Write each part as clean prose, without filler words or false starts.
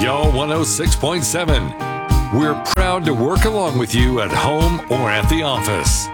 Y'all 106.7. We're proud to work along with you at home or at the office.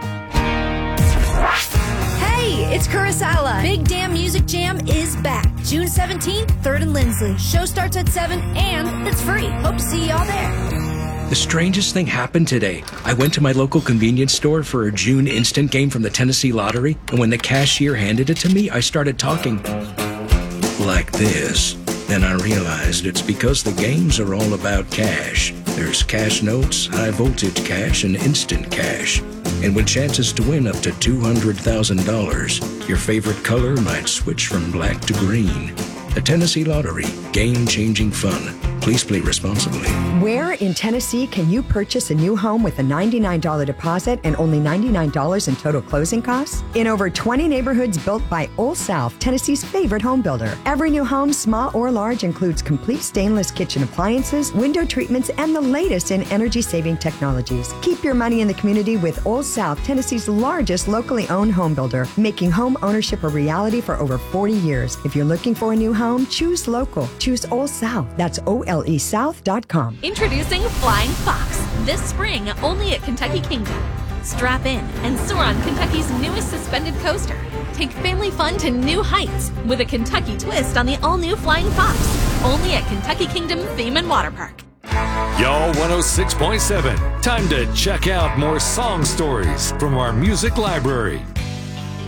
Hey, it's Kurosawa. Big Damn Music Jam is back. June 17th, 3rd and Lindsley. Show starts at 7 and it's free. Hope to see y'all there. The strangest thing happened today. I went to my local convenience store for a June instant game from the Tennessee Lottery, and when the cashier handed it to me, I started talking like this. Then I realized it's because the games are all about cash. There's cash notes, high voltage cash, and instant cash. And with chances to win up to $200,000, your favorite color might switch from black to green. The Tennessee Lottery, game-changing fun. Please play responsibly. Where in Tennessee can you purchase a new home with a $99 deposit and only $99 in total closing costs? In over 20 neighborhoods built by Old South, Tennessee's favorite home builder. Every new home, small or large, includes complete stainless kitchen appliances, window treatments, and the latest in energy-saving technologies. Keep your money in the community with Old South, Tennessee's largest locally owned home builder, making home ownership a reality for over 40 years. If you're looking for a new home, choose local. Choose Old South. That's OLESouth.com. Introducing Flying Fox. This spring, only at Kentucky Kingdom. Strap in and soar on Kentucky's newest suspended coaster. Take family fun to new heights with a Kentucky twist on the all-new Flying Fox. Only at Kentucky Kingdom Theme and Water Park. Y'all 106.7. Time to check out more song stories from our music library.